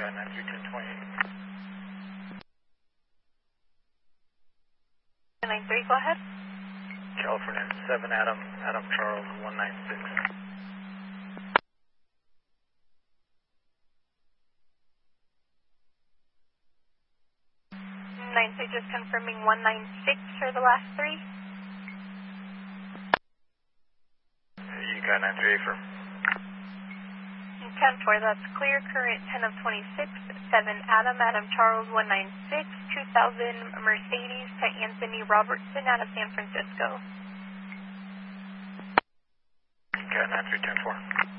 93, go ahead. California 7 Adam Charles 196. 96, just confirming 196 for the last three. You got 93 for 10-4, that's clear. Current 10 of 26, 7 Adam Charles 196, 2000 Mercedes to Anthony Robertson out of San Francisco. You got 93, 10-4.